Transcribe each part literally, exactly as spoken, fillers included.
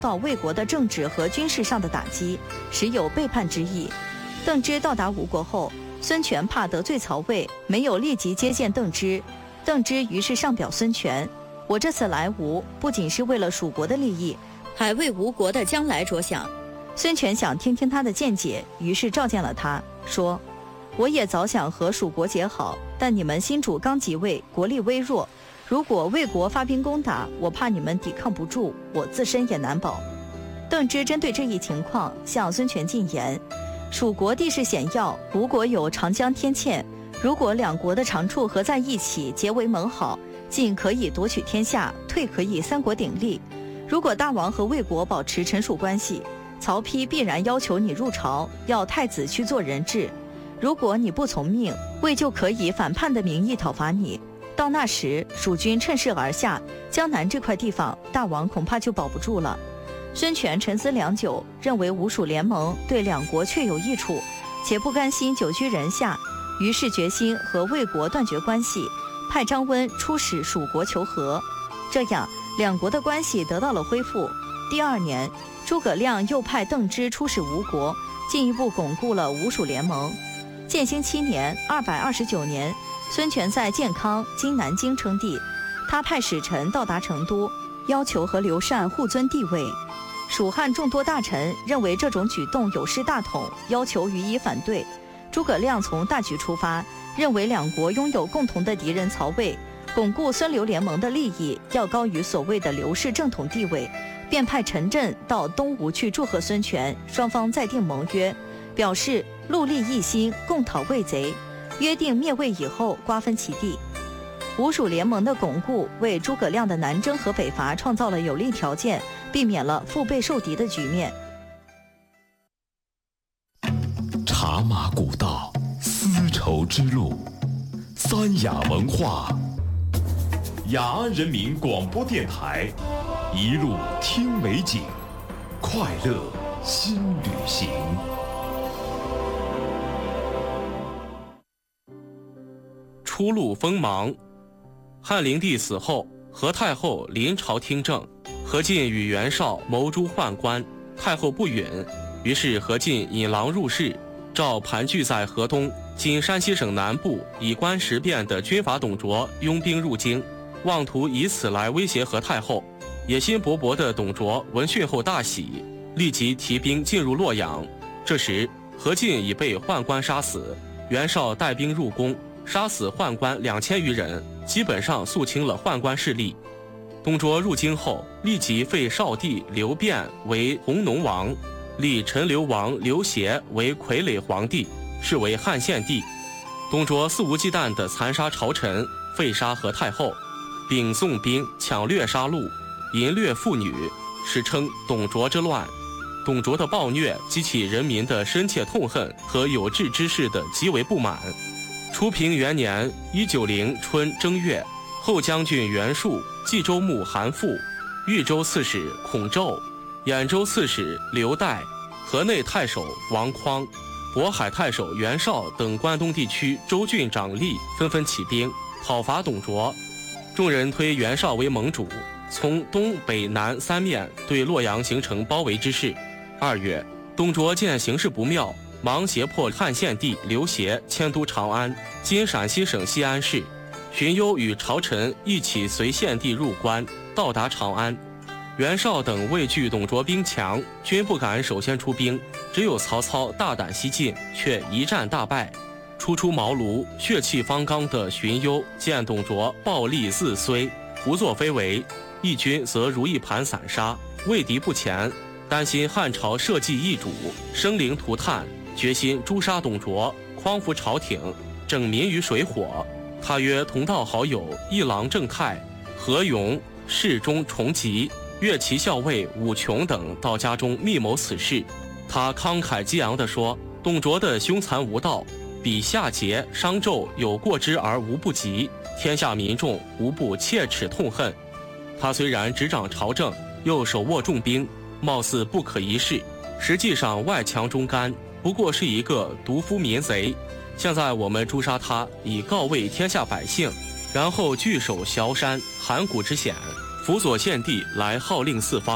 到魏国的政治和军事上的打击，实有背叛之意。邓芝到达吴国后，孙权怕得罪曹魏，没有立即接见邓芝。邓芝于是上表孙权：我这次来吴，不仅是为了蜀国的利益，还为吴国的将来着想。孙权想听听他的见解，于是召见了他，说：我也早想和蜀国结好，但你们新主刚即位，国力微弱，如果魏国发兵攻打，我怕你们抵抗不住，我自身也难保。邓芝针对这一情况向孙权进言：蜀国地势险要，吴国有长江天堑，如果两国的长处合在一起，结为盟好，进可以夺取天下，退可以三国鼎立。如果大王和魏国保持臣属关系，曹丕必然要求你入朝，要太子去做人质。如果你不从命，魏就可以反叛的名义讨伐你。到那时，蜀军趁势而下，江南这块地方，大王恐怕就保不住了。孙权沉思良久，认为吴蜀联盟对两国确有益处，且不甘心久居人下，于是决心和魏国断绝关系，派张温出使蜀国求和。这样，两国的关系得到了恢复。第二年，诸葛亮又派邓芝出使吴国，进一步巩固了吴蜀联盟。建兴七年（二百二十九年），孙权在建康（今南京）称帝，他派使臣到达成都，要求和刘禅互尊帝位。蜀汉众多大臣认为这种举动有失大统，要求予以反对。诸葛亮从大局出发，认为两国拥有共同的敌人曹魏，巩固孙刘联盟的利益要高于所谓的刘氏正统地位，便派陈震到东吴去祝贺孙权，双方再订盟约，表示戮力一心，共讨魏贼，约定灭魏以后瓜分其地。吴蜀联盟的巩固，为诸葛亮的南征和北伐创造了有利条件，避免了腹背受敌的局面。 茶马古道，丝绸之路，三雅文化，雅安人民广播电台，一路听美景，快乐新旅行。 初露锋芒。汉灵帝死后，何太后临朝听政，何进与袁绍谋诛宦官，太后不允，于是何进引狼入室，召盘踞在河东（今山西省南部）以官识变的军阀董卓拥兵入京，妄图以此来威胁何太后。野心勃勃的董卓闻讯后大喜，立即提兵进入洛阳。这时何进已被宦官杀死，袁绍带兵入宫，杀死宦官两千余人，基本上肃清了宦官势力。董卓入京后，立即废少帝刘辩为弘农王，立陈留王刘协为傀儡皇帝，是为汉献帝。董卓肆无忌惮地残杀朝臣，废杀何太后，并纵兵抢掠杀戮，淫掠妇女，史称董卓之乱。董卓的暴虐激起人民的深切痛恨和有志之士的极为不满。初平元年一九零春正月，后将军袁术、冀州牧韩馥、豫州刺史孔宙、兖州刺史刘岱、河内太守王匡、渤海太守袁绍等关东地区州郡长吏纷纷起兵讨伐董卓。众人推袁绍为盟主，从东北南三面对洛阳形成包围之势。二月，董卓见形势不妙，忙胁迫汉献帝刘协迁都长安（今陕西省西安市）。荀攸与朝臣一起随献帝入关，到达长安。袁绍等畏惧董卓兵强，均不敢首先出兵，只有曹操大胆西进，却一战大败。初出茅庐、血气方刚的荀攸见董卓暴力自衰，胡作非为，义军则如意盘散沙，畏敌不前，担心汉朝社稷易主，生灵涂炭，决心诛杀董卓，匡扶朝廷，拯民于水火。他约同道好友一郎正太、何勇、侍中重吉、乐骑校尉武琼等到家中密谋此事。他慷慨激昂地说，董卓的凶残无道，比夏桀、商纣有过之而无不及，天下民众无不切齿痛恨。他虽然执掌朝政，又手握重兵，貌似不可一世，实际上外强中干，不过是一个毒夫民贼。现在我们诛杀他，以告慰天下百姓，然后据守崤山、函谷之险，辅佐献帝来号令四方，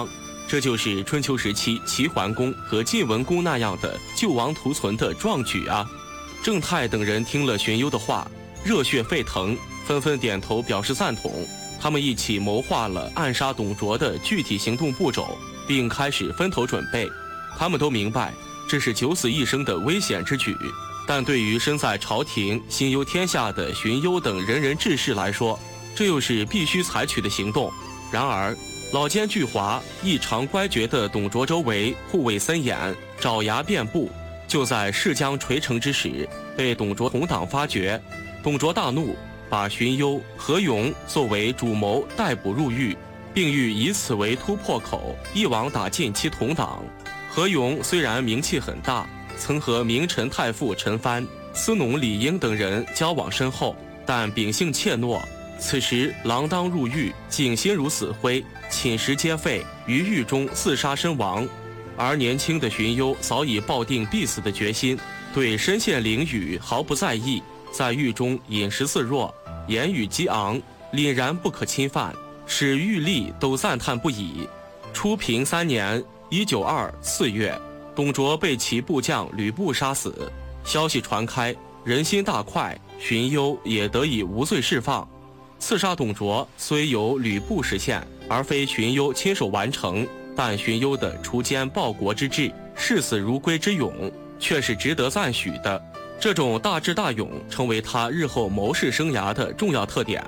这就是春秋时期齐桓公和晋文公那样的救亡图存的壮举啊！郑泰等人听了荀攸的话，热血沸腾，纷纷点头表示赞同。他们一起谋划了暗杀董卓的具体行动步骤，并开始分头准备。他们都明白这是九死一生的危险之举，但对于身在朝廷心忧天下的荀攸等仁人志士来说，这又是必须采取的行动。然而老奸巨猾、异常乖觉的董卓周围护卫森严，爪牙遍布。就在势将垂成之时，被董卓同党发觉。董卓大怒，把荀攸、何勇作为主谋逮捕入狱，并欲以此为突破口，一网打尽其同党。何勇虽然名气很大，曾和名臣太傅陈蕃、司农李英等人交往深厚，但秉性怯懦。此时锒铛入狱，竟心如死灰，寝食皆废，于狱中自杀身亡。而年轻的荀攸早已抱定必死的决心，对身陷囹圄毫不在意，在狱中饮食自若，言语激昂，凛然不可侵犯，使狱吏都赞叹不已。初平三年一九二四月，董卓被其部将吕布杀死，消息传开，人心大快，荀攸也得以无罪释放。刺杀董卓虽由吕布实现，而非荀攸亲手完成，但荀攸的除奸报国之志、视死如归之勇，却是值得赞许的。这种大智大勇成为他日后谋士生涯的重要特点。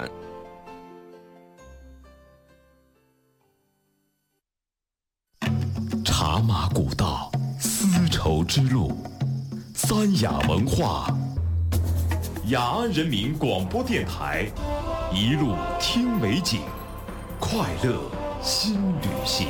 茶马古道，丝绸之路，三雅文化，雅安人民广播电台，一路听美景，快乐新旅行。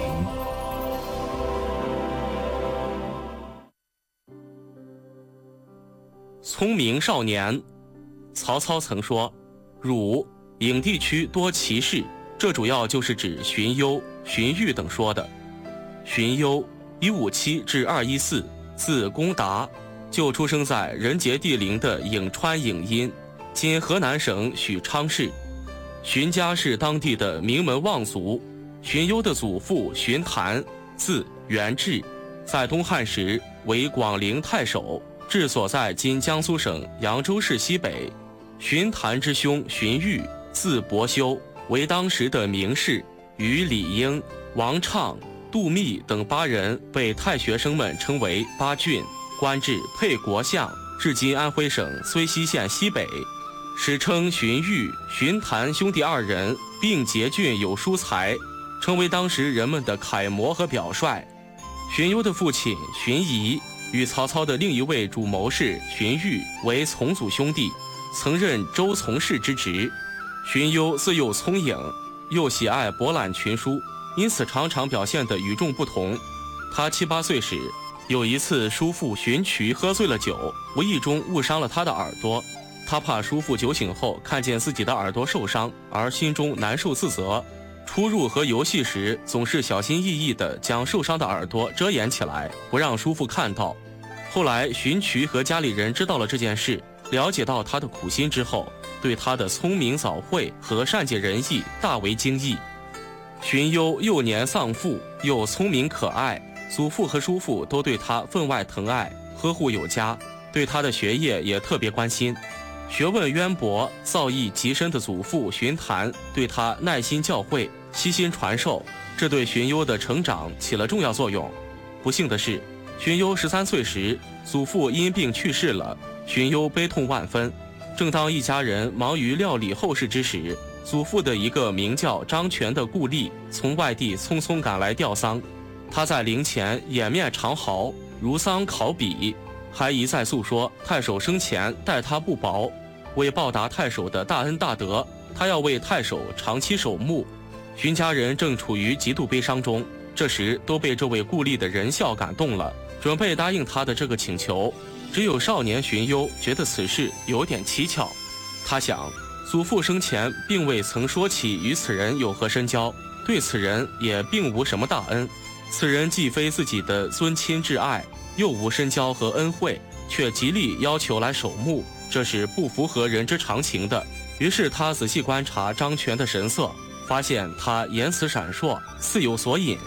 聪明少年。曹操曾说，汝颍地区多奇士，这主要就是指荀攸、荀彧等说的。荀攸一五七至二一四，字公达，就出生在人杰地灵的颍川颍阴，今河南省许昌市。荀家是当地的名门望族。荀攸的祖父荀谭，字元志，在东汉时为广陵太守，治所在今江苏省扬州市西北。荀谭之兄荀彧，字伯修，为当时的名士，与李英、王畅、杜密等八人被太学生们称为八俊，官至沛国相，至今安徽省睢溪县西北。史称荀彧、荀谭兄弟二人，并结俊有书才，成为当时人们的楷模和表率。荀攸的父亲荀仪与曹操的另一位主谋士荀彧为从祖兄弟，曾任州从事之职。荀攸自幼聪颖，又喜爱博览群书，因此常常表现得与众不同。他七八岁时，有一次叔父荀渠喝醉了酒，无意中误伤了他的耳朵。他怕叔父酒醒后看见自己的耳朵受伤，而心中难受自责。出入和游戏时，总是小心翼翼地将受伤的耳朵遮掩起来，不让叔父看到。后来荀渠和家里人知道了这件事，了解到他的苦心之后，对他的聪明早慧和善解人意大为惊异。荀攸幼年丧父，又聪明可爱，祖父和叔父都对他分外疼爱，呵护有加，对他的学业也特别关心。学问渊博、造诣极深的祖父荀谭对他耐心教诲、悉心传授，这对荀攸的成长起了重要作用。不幸的是，荀攸十三岁时，祖父因病去世了，荀攸悲痛万分。正当一家人忙于料理后事之时，祖父的一个名叫张全的故吏从外地匆匆赶来吊丧，他在灵前掩面长嚎，如丧考妣，还一再诉说太守生前待他不薄，为报答太守的大恩大德，他要为太守长期守墓。荀家人正处于极度悲伤中，这时都被这位故吏的仁孝感动了，准备答应他的这个请求。只有少年荀攸觉得此事有点蹊跷，他想，祖父生前并未曾说起与此人有何深交，对此人也并无什么大恩，此人既非自己的尊亲挚爱，又无深交和恩惠，却极力要求来守墓，这是不符合人之常情的。于是他仔细观察张全的神色，发现他言辞闪烁，似有所隐。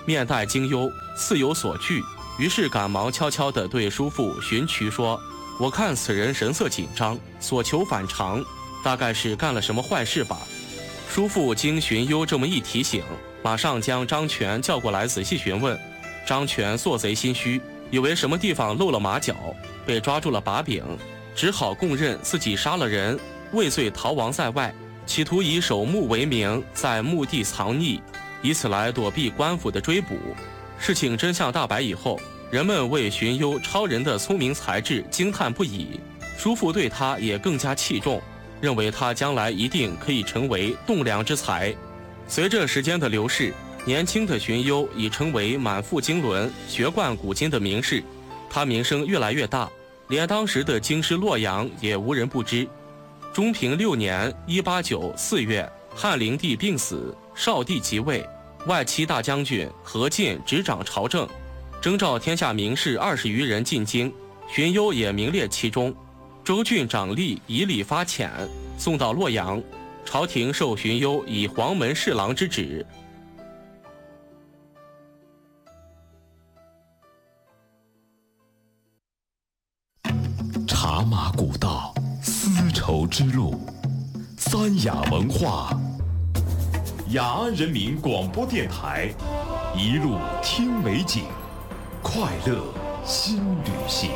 面带惊忧，似有所惧，于是赶忙悄悄地对叔父荀渠说：“我看此人神色紧张，所求反常，大概是干了什么坏事吧。”叔父经荀攸这么一提醒，马上将张全叫过来仔细询问。张全做贼心虚，以为什么地方露了马脚，被抓住了把柄，只好供认自己杀了人，畏罪逃亡在外，企图以守墓为名，在墓地藏匿，以此来躲避官府的追捕。事情真相大白以后，人们为荀攸超人的聪明才智惊叹不已，叔父对他也更加器重，认为他将来一定可以成为栋梁之才。随着时间的流逝，年轻的荀攸已成为满腹经纶、学贯古今的名士，他名声越来越大，连当时的京师洛阳也无人不知。中平六年（一八九）四月，汉灵帝病死，少帝即位，外戚大将军何进执掌朝政，征召天下名士二十余人进京，荀攸也名列其中。州郡长吏以礼发遣，送到洛阳，朝廷授荀攸以黄门侍郎之职。 茶马古道，丝绸之路，三雅文化，雅安人民广播电台，一路听美景，快乐新旅行。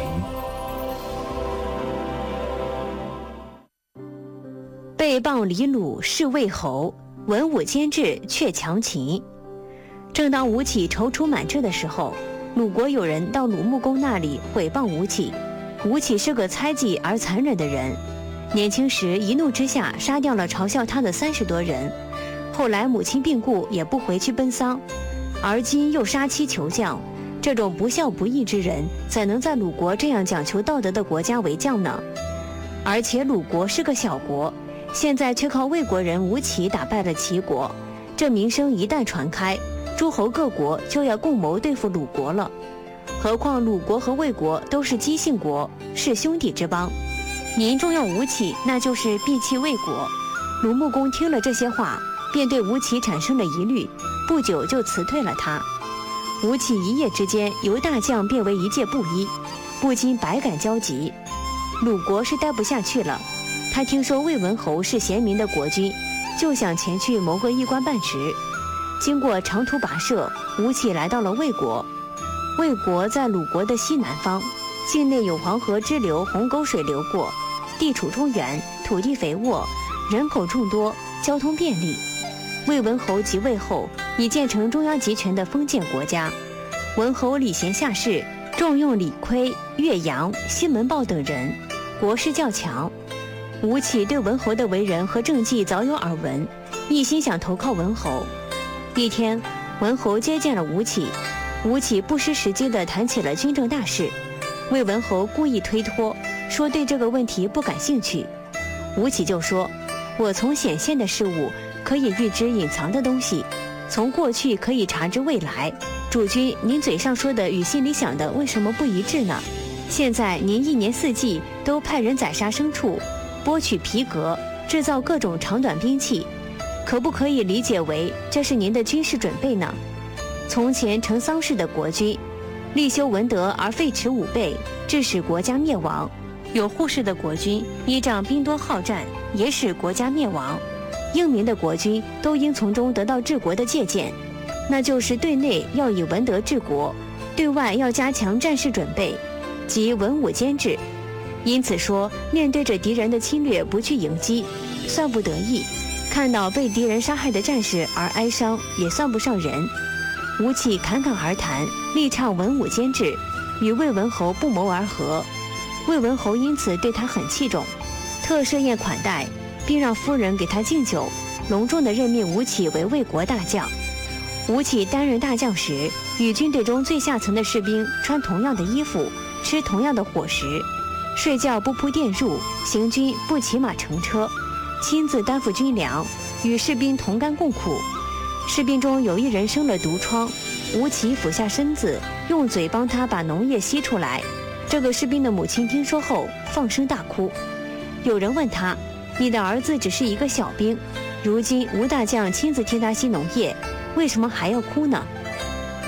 被谤李鲁是魏侯，文武兼治却强秦。正当吴起踌躇满志的时候，鲁国有人到鲁穆公那里毁谤吴起。吴起是个猜忌而残忍的人，年轻时一怒之下杀掉了嘲笑他的三十多人，后来母亲病故也不回去奔丧，而今又杀妻求将，这种不孝不义之人，怎能在鲁国这样讲求道德的国家为将呢？而且鲁国是个小国，现在却靠魏国人吴起打败了齐国，这名声一旦传开，诸侯各国就要共谋对付鲁国了。何况鲁国和魏国都是姬姓国，是兄弟之邦，您重用吴起，那就是避弃魏国。鲁穆公听了这些话，便对吴起产生了疑虑，不久就辞退了他。吴起一夜之间由大将变为一介布衣，不禁百感交集。鲁国是待不下去了，他听说魏文侯是贤明的国君，就想前去谋个一官半职。经过长途跋涉，吴起来到了魏国。魏国在鲁国的西南方，境内有黄河支流鸿沟水流过，地处中原，土地肥沃，人口众多，交通便利。魏文侯即位后，已建成中央集权的封建国家。文侯礼贤下士，重用李悝、岳阳、西门豹等人，国势较强。吴起对文侯的为人和政绩早有耳闻，一心想投靠文侯。一天，文侯接见了吴起，吴起不失时机地谈起了军政大事，魏文侯故意推脱，说对这个问题不感兴趣。吴起就说：“我从显现的事物可以预知隐藏的东西，从过去可以查知未来。主君，您嘴上说的与心里想的为什么不一致呢？现在您一年四季都派人宰杀牲畜，剥取皮革，制造各种长短兵器，可不可以理解为这是您的军事准备呢？从前成丧事的国君，力修文德而废弛武备，致使国家灭亡；有护士的国君，依仗兵多好战，也使国家灭亡。英明的国君都应从中得到治国的借鉴，那就是对内要以文德治国，对外要加强战事准备，即文武兼治。因此说，面对着敌人的侵略不去迎击，算不得意；看到被敌人杀害的战士而哀伤，也算不上人。吴起侃侃而谈，力倡文武兼治，与魏文侯不谋而合。魏文侯因此对他很器重，特设宴款待，并让夫人给他敬酒，隆重地任命吴起为魏国大将。吴起担任大将时，与军队中最下层的士兵穿同样的衣服，吃同样的伙食，睡觉不铺垫褥，行军不骑马乘车，亲自担负军粮，与士兵同甘共苦。士兵中有一人生了毒疮，吴起俯下身子，用嘴帮他把脓液吸出来。这个士兵的母亲听说后放声大哭。有人问他：“你的儿子只是一个小兵，如今吴大将亲自替他吸脓液，为什么还要哭呢？”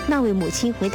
那位母亲回答。